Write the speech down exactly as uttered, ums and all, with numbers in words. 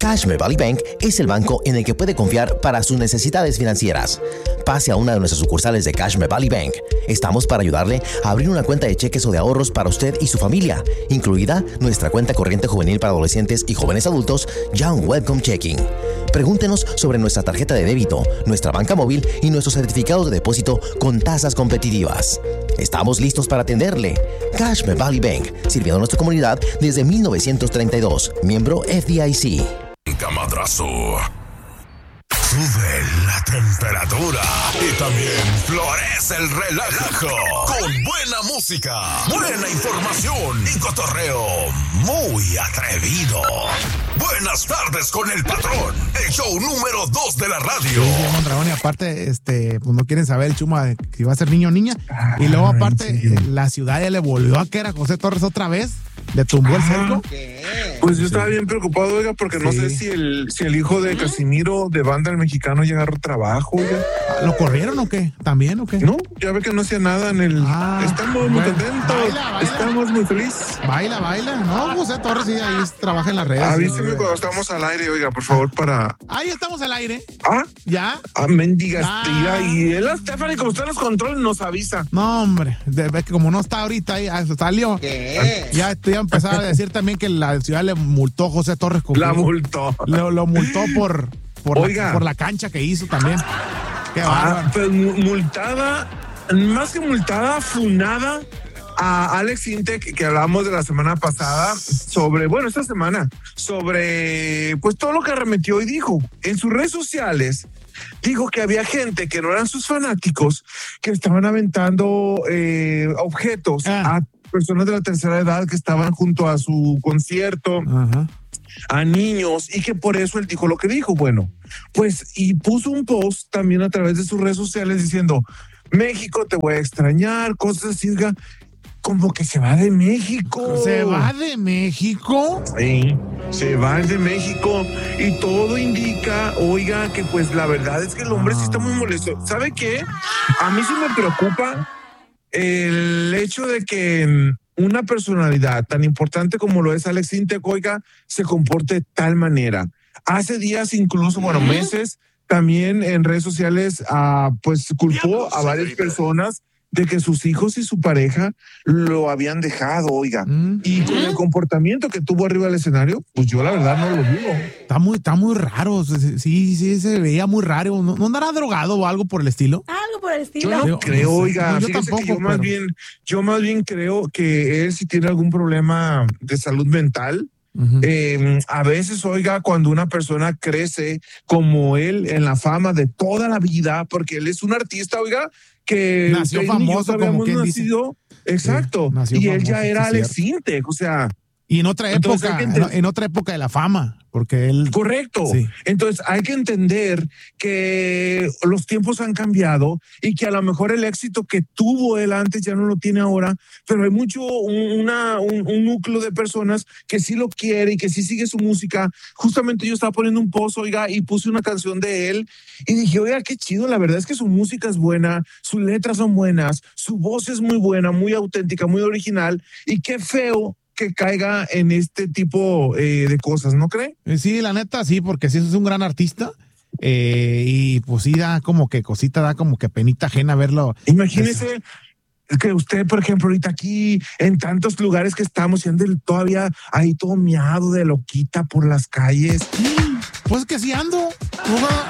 Cashmere Valley Bank es el banco en el que puede confiar para sus necesidades financieras. Pase a una de nuestras sucursales de Cashmere Valley Bank. Estamos para ayudarle a abrir una cuenta de cheques o de ahorros para usted y su familia, incluida nuestra cuenta corriente juvenil para adolescentes y jóvenes adultos, Young Welcome Checking. Pregúntenos sobre nuestra tarjeta de débito, nuestra banca móvil y nuestros certificados de depósito con tasas competitivas. Estamos listos para atenderle. Cashmere Valley Bank, sirviendo a nuestra comunidad desde mil novecientos treinta y dos, miembro F D I C. Madrazo. Sube la temperatura y también florece el relajo con buena música, buena información y cotorreo muy atrevido. Buenas tardes con el patrón, el show número dos de la radio. Sí, sí, Mondragón, y aparte, este, pues no quieren saber el Chuma si va a ser niño o niña. Ah, y luego aparte, sí. La ciudad ya le volvió a querer a José Torres otra vez. Le tumbó ah, el cerco. Pues yo estaba bien preocupado, oiga, porque sí. no sé si el si el hijo de Casimiro de Banda el Mexicano ya agarró trabajo, oiga. ¿Lo corrieron o qué? ¿También o qué? No, ya ve que no hacía nada en el... Ah, estamos muy bueno, contentos, baila, baila. Estamos muy felices. Baila, baila. No, José Torres sí, ahí trabaja en las redes. Avíseme sí, cuando estamos al aire, oiga, por favor, para... Ahí estamos al aire. ¿Ah? ¿Ya? Ah, mendigas, ah. tía. Y él, Stephanie, como está en los controles, nos avisa. No, hombre, ve que como no está ahorita ahí, salió. ¿Qué? Ya te iba a empezar a decir también que la ciudad le multó José Torres. Con la multó. Lo, lo multó por, por, la, por la cancha que hizo también. Qué ah, pues multada, más que multada, funada a Alex Intec, que hablamos de la semana pasada, sobre, bueno, esta semana, sobre pues todo lo que arremetió y dijo en sus redes sociales. Dijo que había gente que no eran sus fanáticos, que estaban aventando eh, objetos ah. a personas de la tercera edad que estaban junto a su concierto. Ajá. A niños, y que por eso él dijo lo que dijo. Bueno, pues y puso un post también a través de sus redes sociales diciendo: México, te voy a extrañar, cosas así, como que se va de México. ¿Se va de México? Sí, se va de México y todo indica, oiga, que pues la verdad es que el hombre sí está muy molesto. ¿Sabe qué? A mí sí me preocupa el hecho de que una personalidad tan importante como lo es Alex Intec, oiga, se comporte de tal manera. Hace días, incluso, bueno, meses, también en redes sociales, uh, pues culpó a varias personas de que sus hijos y su pareja lo habían dejado, oiga. Mm. Y con el comportamiento que tuvo arriba del escenario, pues yo la verdad no lo digo. Está muy, está muy raro, sí, sí, se veía muy raro. ¿No, no andará drogado o algo por el estilo? Algo por el estilo. Yo no yo, creo, no sé. oiga. No, yo Fíjese tampoco, que yo pero... más bien, yo más bien creo que él sí tiene algún problema de salud mental. Uh-huh. Eh, a veces, oiga, cuando una persona crece como él en la fama de toda la vida, porque él es un artista, oiga, que nació famoso, como quien nacido, dice. Exacto, sí, y él ya era Alex Intec, o sea, y en otra época, en, en otra época de la fama, porque él... Correcto. Sí. Entonces hay que entender que los tiempos han cambiado y que a lo mejor el éxito que tuvo él antes ya no lo tiene ahora, pero hay mucho, una, un, un núcleo de personas que sí lo quiere y que sí sigue su música. Justamente yo estaba poniendo un post, oiga, y puse una canción de él y dije, oiga, qué chido, la verdad es que su música es buena, sus letras son buenas, su voz es muy buena, muy auténtica, muy original, y qué feo que caiga en este tipo eh, de cosas, ¿no cree? Sí, la neta, sí, porque sí es un gran artista eh, y pues sí da como que cosita, da como que penita ajena verlo. Imagínese es... que usted, por ejemplo, ahorita aquí en tantos lugares que estamos, y ande todavía ahí todo miado de loquita por las calles. Pues que sí ando.